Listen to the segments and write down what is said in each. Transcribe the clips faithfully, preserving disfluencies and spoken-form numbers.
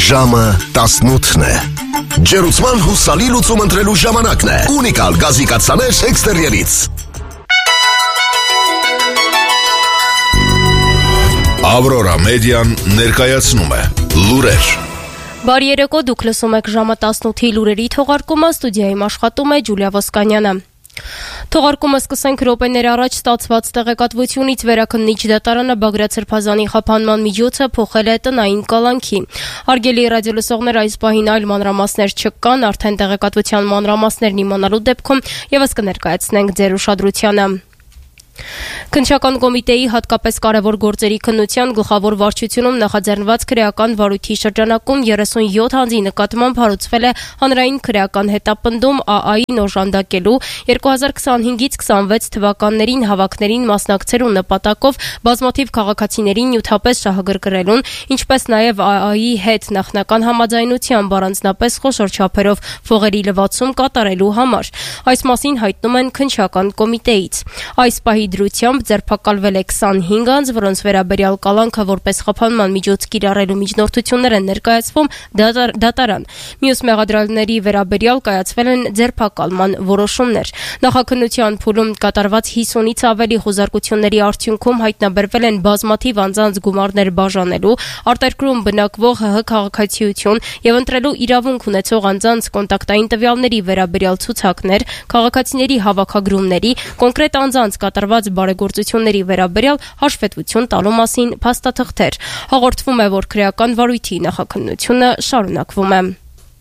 Ժամը տասնութն է։ Ջերուցման հուսալի լուծում ընտրելու ժամանակն է։ Ունիկալ գազիկացաներ էքստերիերից։ Ավրորա մեդիան ներկայացնում է լուրեր։ Բարի երեկո, դուք լսում եք ժամը տասնութի լուրերի թողարկումը, ստուդիայում աշխատում է Ջուլիա Ոսկանյանը։ Թողարկումը սկսենք րոպեներ առաջ ստացված տեղեկատվությունից Վերաքննիչ դատարանը Բագրատ Սրբազանի խափանման միջոցը փոխել է տնային կալանքի։ Հարգելի ռադիոլսողներ, այս պահին այլ մանրամասներ չկան, արդեն տեղեկատվության մանրամասներն իմանալու դեպքում եւս կներկայացնենք ձեր ուշադրությանը։ Քննչական կոմիտեի հատկապես կարևոր գործերի քննության գլխավոր վարչությունում նախաձեռնված քրեական վարույթի շրջանակում երեսունյոթ անձի նկատմամբ հարուցվել է հանրային քրեական հետապնդում ԱԱ-ին օժանդակելու երկու հազար քսանհինգից քսանվեց թվականներին հավաքներին մասնակցելու նպատակով բազմաթիվ քաղաքացիներին նյութապես շահագրգռելուն, ինչպես նաև ԱԱ-ի հետ նախնական համաձայնությամբ առանձնապես խոշոր չափերով փողերի լվացում կատարելու համար։ Այս մասին հայտնում են քննչական կոմիտեից։ Այս պահի դրությամբ ձերբակալվել է քսանհինգ անձ, որոնց վերաբերյալ կալանքը որպես խափանման միջոց կիրառելու միջնորդություններ են ներկայացվում դատարան։ Մյուս մեղադրյալների վերաբերյալ կայացվել են ձերբակալման որոշումներ։ Նախաքննության փուլում կատարված հիսունից ավելի խոզարկությունների արդյունքում հայտնաբերվել են բազմաթիվ անձանց գումարներ բաժանելու, արտերկրում բնակվող ՀՀ քաղաքացիություն եւ ընտրելու իրավունք ունեցող անձանց կոնտակտային տվյալների վերաբերյալ ցուցակներ, քաղաքացիների հավաքագրումների, կոնկրետ անձանց կատարված բարեգործությունների վերաբերյալ հաշվետվություն տալու մասին փաստաթղթեր։ Հաղորդվում է, որ քրեական վարույթի նախաքննությունը շարունակվում է։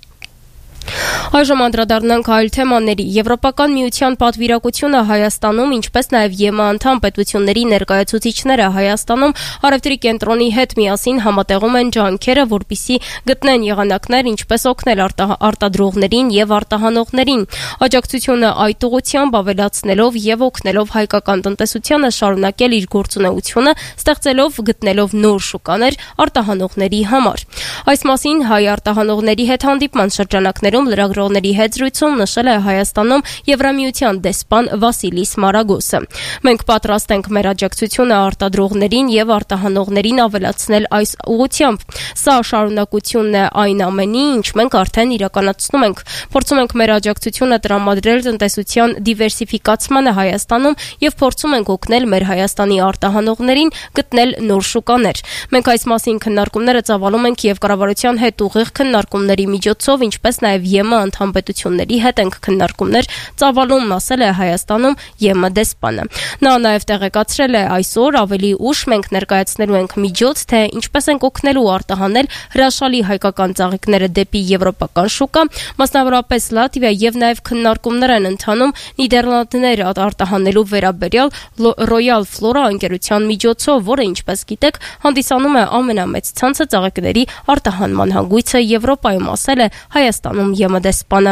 Այժմ անդրադառնանք այլ թեմաների։ Եվրոպական միության պատվիրակությունը Հայաստանում, ինչպես նաև ԵՄ անդամ պետությունների ներկայացուցիչները Հայաստանում առևտրի կենտրոնի հետ միասին համատեղում են ջանքերը, որպեսզի գտնեն եղանակներ, ինչպես օգնել արտադրողներին եւ արտահանողներին։ Աջակցությունը այդ ուղղությամբ ավելացնելով եւ օգնելով հայկական տնտեսությանը շարունակել իր գործունեությունը, ստեղծելով գտնելով նոր շուկաներ արտահանողների համար։ Այս մասին հայ արտահանողների հետ հանդիպման շրջանակներում լրագրողների հետ զրույցում նշել է Հայաստանում Եվրամիության դեսպան Վասիլիս Մարագոսը։ Մենք պատրաստ ենք մեր աջակցությունը արտադրողներին եւ արտահանողներին ավելացնել այս ուղղությամբ։ Սա շարունակությունն է այն ամենի, ինչ մենք արդեն իրականացնում ենք։ Փորձում ենք մեր աջակցությունը տրամադրել տնտեսության դիվերսիֆիկացմանը Հայաստանում եւ փորձում ենք օգնել մեր Հայաստանի արտահանողներին գտնել նոր շուկաներ։ Մենք այս մասին քննարկումները ծավալում ենք եւ կառավարության հետ ուղիղ քննարկումների միջոցով, ինչպես նաեւ ԵՄ անդամ պետությունների հետ ենք քննարկումներ ծավալում, ասել է Հայաստանում ԵՄ դեսպանը։ Նա նաև տեղեկացրել է այսօր ավելի ուշ մենք ներկայացնելու ենք միջոց, թե ինչպես ենք օգնելու արտահանել հրաշալի հայկական ծաղիկները դեպի եվրոպական շուկա, մասնավորապես Լատվիա, եւ նաև քննարկումներ են ընթանում Նիդերլանդներ արտահանելու վերաբերյալ Royal Flora ընկերության միջոցով, որը, ինչպես գիտեք, հանդիսանում է ամենամեծ ցանցը ծաղիկների արտահանման հանգույցը Եվրոպայում, ասել է Հայաստանում ԵՄ դեսպանը։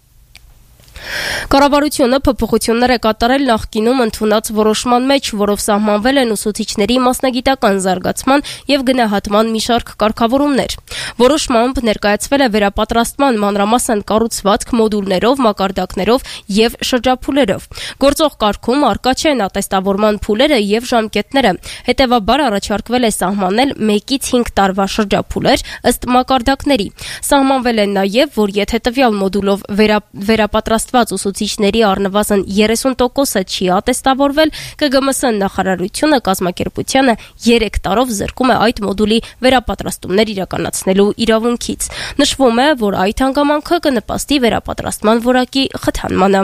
Կառավարությունը փոփոխություններ է կատարել նախկինում ընդունած որոշման մեջ, որով սահմանվել են ուսուցիչների մասնագիտական զարգացման եւ գնահատման մի շարք կարգավորումներ։ Որոշմամբ ներկայացվել է վերապատրաստման մանրամասն կառուցվածք մոդուլներով, մակարդակներով եւ շրջափուլերով։ Գործող կարգում առկա չեն ատեստավորման փուլերը եւ ժամկետները։ Հետեւաբար առաջարկվել է սահմանել մեկից հինգ տարվա շրջափուլեր ըստ մակարդակների։ Սահմանվել է նաեւ, որ եթե տվյալ մոդուլով վերա, վերապատրաստված ուսուցիչների առնվազն երեսուն տոկոսը չի ատեստավորվել, ԿԳՄՍ նախարարությունը կազմակերպությանը երեք տարով զրկում է այդ մոդուլի վերապատրաստումներ իրականացնելու իրավունքից։ Նշվում է, որ այդ հանգամանքը կնպաստի վերապատրաստման որակի խթանմանը։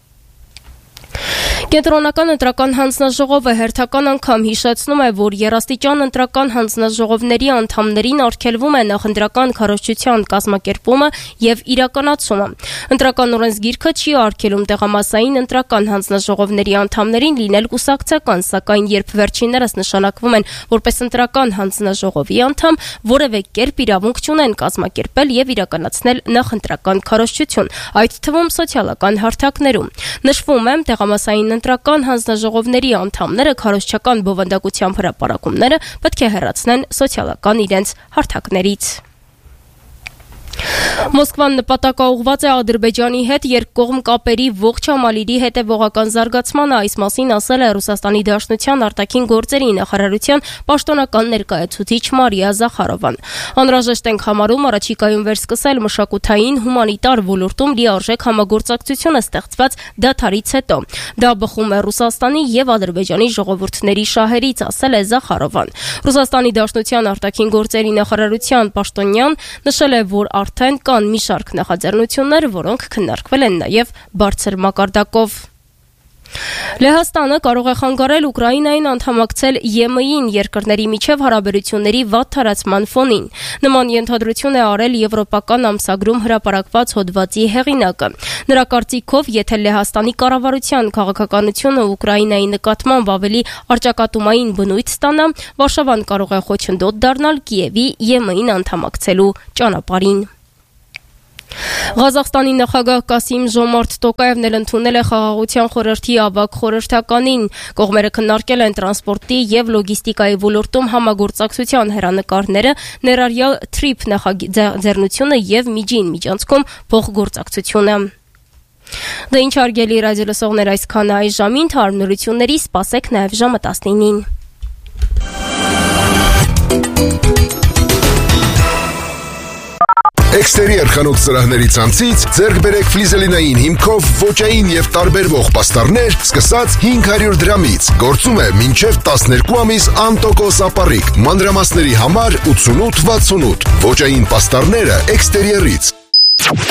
Կենտրոնական ընտրական հանձնաժողովը հերթական անգամ հիշեցնում է, որ երաստիճան ընտրական հանձնաժողովների անդամներին արգելվում է նախընտրական քարոզչության կազմակերպումը եւ իրականացումը։ Ընտրական օրենսգիրքը չի արգելում տեղամասային ընտրական հանձնաժողովների անդամներին լինել կուսակցական, սակայն երբ վերջիններս նշանակվում են որպես ընտրական հանձնաժողովի անդամ, որևէ կերպ իրավունք չունեն կազմակերպել եւ իրականացնել նախընտրական քարոզչություն, այդ թվում սոցիալական հարթակներում։ Նշվում է, տեղամասային ընտրական հանձնաժողովների անդամները քարոզչական բովանդակությամբ հրապարակումները պետք է հեռացնեն սոցիալական իրենց հարթակներից։ Մոսկվան նպատակաուղղված է Ադրբեջանի հետ երկկողմ կապերի ողջ համալիրի հետևողական զարգացմանը, այս մասին ասել է Ռուսաստանի Դաշնության արտաքին գործերի նախարարության պաշտոնական ներկայացուցիչ Մարիա Զախարովան։ Անհրաժեշտ ենք համարում առաջիկայում վերսկսել մշակութային հումանիտար ոլորտում լիարժեք համագործակցությունը ստեղծված դադարից հետո։ Դա բխում է Ռուսաստանի եւ Ադրբեջանի ժողովուրդների շահերից, ասել է Զախարովան։ Ռուսաստանի Դաշնության արտաքին գործերի նախարարության պաշտոնյան նշել է, որ արդեն կան մի շարք նախաձեռնություններ, որոնք քննարկվել են նաև բարձր մակարդակով։ Լեհաստանը կարող է խանգարել Ուկրաինային անդամակցել Ե Մ I-ին երկրների միջև հարաբերությունների վատ թարացման ֆոնին։ Նման ենթադրություն է արել Եվրոպական ամսագրում հրապարակված հոդվածի հեղինակը։ Նրա կարծիքով, եթե Լեհաստանի կառավարության քաղաքականությունը Ուկրաինայի նկատմամբ ավելի առճակատումային բնույթ ստանա, Վարշավան կարող է խոչընդոտ դառնալ Կիևի Ե Մ I-ին անդամակցելու ճանապարհին։ Ղազախստանի նախագահ Կասիմ Ժոմարթ Տոկաևն էլ ընդունել է Խաղաղության խորհրդի ավագ խորհրդականին։ Կողմերը քննարկել են տրանսպորտի եւ լոգիստիկայի ոլորտում համագործակցության հերանեկարները, ներառյալ թրիփ նախաձեռնությունը եւ միջին միջանցքում փոխգործակցությունը։ Դա ինչ հարգելի ռադիոլսողներ, այսքան այս ժամին թարմ նորությունների սպասեք նաեւ ժամը տասնինին։ Էքստերիեր խանութ սրահների ցանցից ձեռք բերեք ֆլիզելինային հիմքով ոճային եւ տարբերվող պաստառներ սկսած հինգ հարյուր դրամից։ Գործում է մինչեւ տասներկու ամիս անտոկոս ապառիկ։ Մանրամասների համար ութսունութ վաթսունութ։ Ոճային պաստառները Էքստերիերից։